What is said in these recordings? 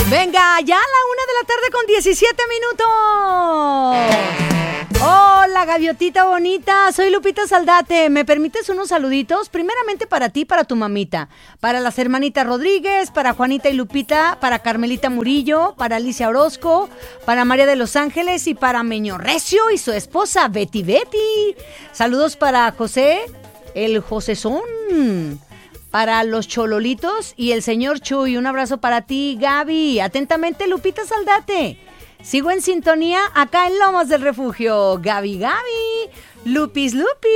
Venga, ya a la 1:00 con 17 minutos. Hola, gaviotita bonita, soy Lupita Saldate. ¿Me permites unos saluditos? Primeramente para ti, para tu mamita, para las hermanitas Rodríguez, para Juanita y Lupita, para Carmelita Murillo, para Alicia Orozco, para María de los Ángeles y para Meño Recio y su esposa Betty Betty. Saludos para José, el Josezón, para los Chololitos y el señor Chuy. Un abrazo para ti, Gaby. Atentamente, Lupita Saldate. Sigo en sintonía acá en Lomas del Refugio. Gaby. Lupis.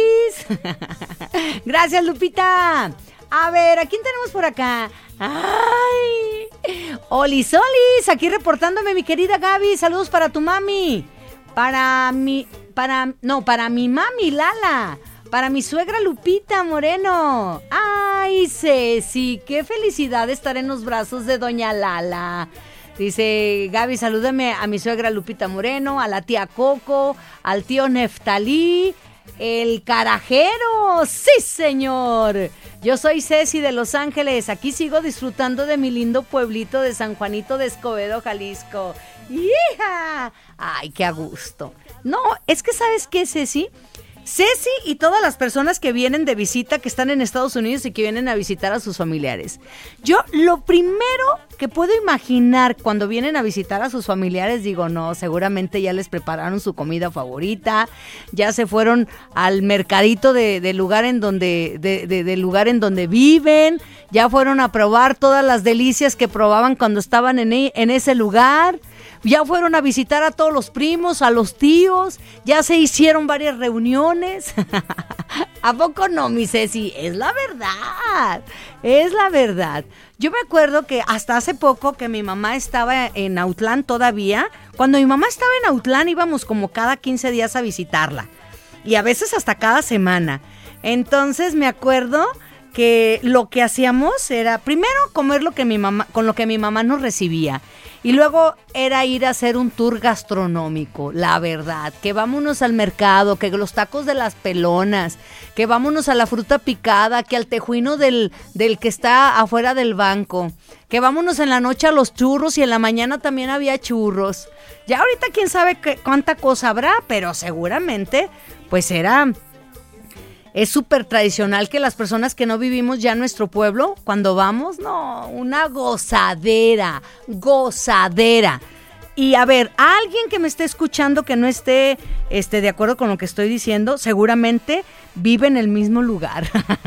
Gracias, Lupita. A ver, ¿a quién tenemos por acá? ¡Ay! Olis, aquí reportándome mi querida Gaby. Saludos para tu mami. Para mi mami Lala. Para mi suegra Lupita Moreno. ¡Ay, Ceci! ¡Qué felicidad estar en los brazos de doña Lala! Dice Gaby, salúdame a mi suegra Lupita Moreno, a la tía Coco, al tío Neftalí, el carajero. ¡Sí, señor! Yo soy Ceci de Los Ángeles. Aquí sigo disfrutando de mi lindo pueblito de San Juanito de Escobedo, Jalisco. ¡Hija! ¡Ay, qué a gusto! No, es que ¿sabes qué, Ceci? Ceci y todas las personas que vienen de visita, que están en Estados Unidos y que vienen a visitar a sus familiares. Yo lo primero que puedo imaginar cuando vienen a visitar a sus familiares, digo, no, seguramente ya les prepararon su comida favorita, ya se fueron al mercadito del lugar en donde viven, ya fueron a probar todas las delicias que probaban cuando estaban en ese lugar. Ya fueron a visitar a todos los primos, a los tíos, ya se hicieron varias reuniones. ¿A poco no, mi Ceci? Es la verdad. Yo me acuerdo que hasta hace poco que mi mamá estaba en Autlán todavía. Cuando mi mamá estaba en Autlán íbamos como cada 15 días a visitarla. Y a veces hasta cada semana. Entonces me acuerdo que lo que hacíamos era primero comer con lo que mi mamá nos recibía. Y luego era ir a hacer un tour gastronómico, la verdad, que vámonos al mercado, que los tacos de las pelonas, que vámonos a la fruta picada, que al tejuino del que está afuera del banco, que vámonos en la noche a los churros y en la mañana también había churros. Ya ahorita quién sabe cuánta cosa habrá, pero seguramente pues es súper tradicional que las personas que no vivimos ya en nuestro pueblo, cuando vamos, no, una gozadera. Y a ver, alguien que me esté escuchando que no esté de acuerdo con lo que estoy diciendo, seguramente vive en el mismo lugar.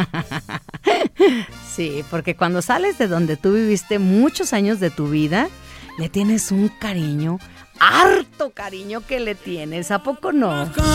Sí, porque cuando sales de donde tú viviste muchos años de tu vida, le tienes un cariño, harto cariño que le tienes, ¿a poco no?